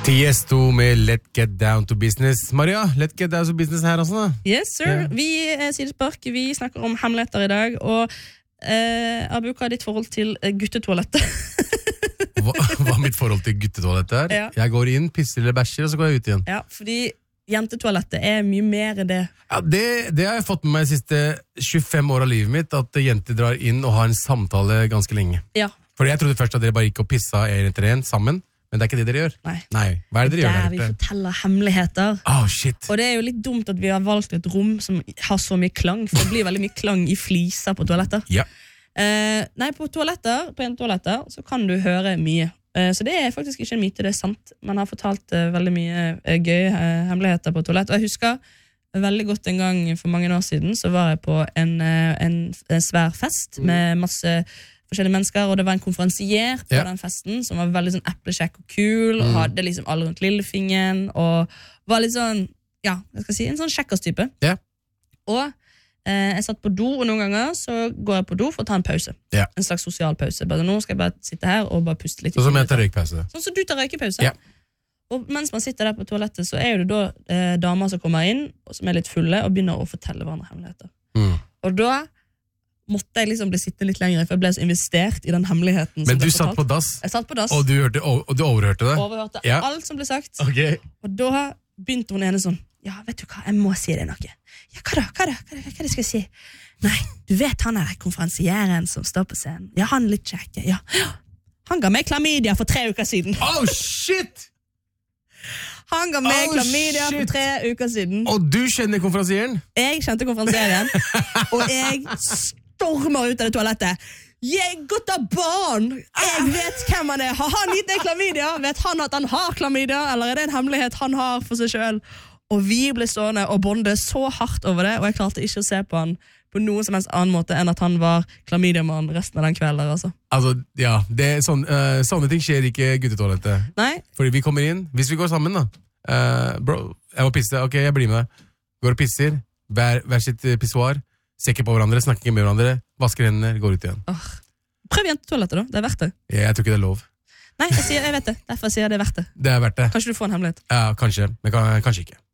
Tiesto med Let's Get Down to Business. Maria, Let's Get Down to Business her også da. Yes, sir. Yeah. Vi Sidespark, vi snakker om hemmeligheter I dag, og Abu, hva ditt forhold til guttetoalettet? Hva mitt forhold til guttetoalettet er? Ja. Jeg går inn, pisser eller bæsjer, og så går jeg ut igjen. Ja, fordi jentetoalettet mye mer enn det. Ja, det har jeg fått med meg de siste 25 år av livet mitt, at jenter drar inn og har en samtale ganske lenge. Ja. For jeg trodde først at dere bare gikk og pissa en etter en sammen, men det ikke det dere gjør. Nei. Hva det dere gjør der ute? Vi forteller hemmeligheter. Shit. Og det jo litt dumt at vi har valgt et rom som har så mye klang, for det blir veldig mye klang I fliser på toaletter. Ja. Nei, på jentetoaletter, så kan du høre mye. Så det faktisk ikke en myte, det sant. Man har fortalt veldig mye gøye hemmeligheter på toalett. Og jeg husker veldig godt en gang for mange år siden, så var jeg på en svær fest med masse forskjellige mennesker, og det var en konferansier på den festen, som var veldig sånn eplekjekk og kul, og hadde liksom alle rundt lillefingeren, og var litt sånn, ja, jeg skal si, en sånn sjekkerstype. Ja. Og jeg satt på do, og noen ganger så går jeg på do for å ta en pause. Ja. En slags sosial pause. Bare, nå skal jeg bare sitte her og bare puste litt. Sånn som jeg tar røykpause. Sånn som du tar røykepause. Ja. Og mens man sitter der på toalettet, så jo det da damer som kommer inn, og som litt fulle, og begynner å fortelle hverandre hemmeligheter. Og da måtte jeg liksom bli sittende litt lenger, for jeg ble så investert I den hemmeligheten. Men du satt på dass? Jeg satt på dass. Og du overhørte det? Overhørte alt som ble sagt. Okay. Og da begynte hun ene sånn, ja, vet du hva, jeg må si det noe. Ja, hva da? Hva skal jeg si? Nei, du vet han konferansieren som står på scenen. Ja, han litt kjekke. Ja. Han ga meg klamydia for 3 uker siden. Oh, shit! Han ga meg klamydia for 3 uker siden. Og du kjenner konferansieren? Jeg kjente konferansieren, og jeg stormer ut av det toalettet. Jeg godt av barn! Jeg vet hvem han Har han gitt deg klamydia? Vet han at han har klamydia? Eller det en hemmelighet han har for seg selv? Og vi ble stående og bonde så hardt over det, og jeg klarte ikke å se på han på noen som helst annen måte enn at han var klamydiamann resten av den kvelden. Altså, ja, sånne ting skjer ikke I guttetoalettet. Nei. Fordi vi kommer inn, hvis vi går sammen da. Bro, jeg må pisse, ok, jeg blir med deg. Går og pisser, hver sitt pissoar, ser ikke på hverandre, snakker ikke med hverandre, vasker hendene, går ut igjen. Prøv jentetoalettet da, det verdt det. Jeg tror ikke det lov. Nei, jeg vet det, derfor sier jeg det verdt det. Det verdt det. Kanskje du får en hemmelighet? Ja, kanskje, men kanskje ikke.